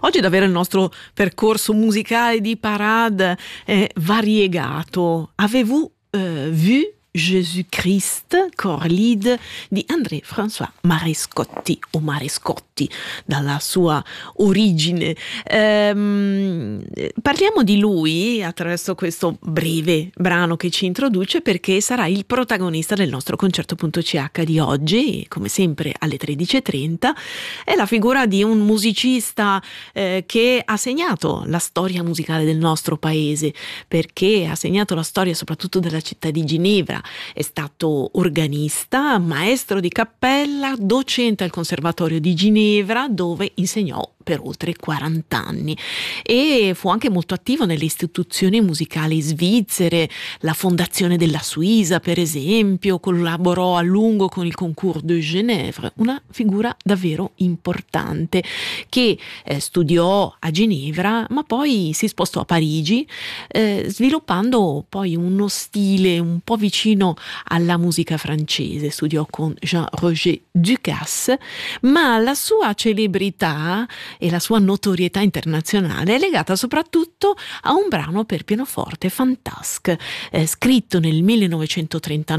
Oggi davvero il nostro percorso musicale di parade è variegato. Avez-vous vu Jésus-Christ, Corlide di André-François Marescotti o Marescotti dalla sua origine. Parliamo di lui attraverso questo breve brano che ci introduce, perché sarà il protagonista del nostro concerto.ch di oggi, come sempre alle 13:30. È la figura di un musicista che ha segnato la storia musicale del nostro paese, perché ha segnato la storia soprattutto della città di Ginevra. È stato organista, maestro di cappella, docente al Conservatorio di Ginevra, dove insegnò per oltre 40 anni, e fu anche molto attivo nelle istituzioni musicali svizzere, la fondazione della Suisa per esempio, collaborò a lungo con il Concours de Genève, una figura davvero importante che studiò a Ginevra ma poi si spostò a Parigi, sviluppando poi uno stile un po' vicino alla musica francese. Studiò con Jean-Roger Ducasse, ma la sua celebrità e la sua notorietà internazionale è legata soprattutto a un brano per pianoforte, Fantasque, scritto nel 1939